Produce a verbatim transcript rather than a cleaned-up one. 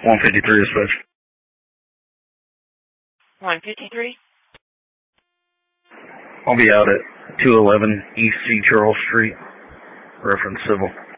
one fifty-three dispatch. one fifty-three? I'll be out at two eleven East C. Charles Street, reference civil.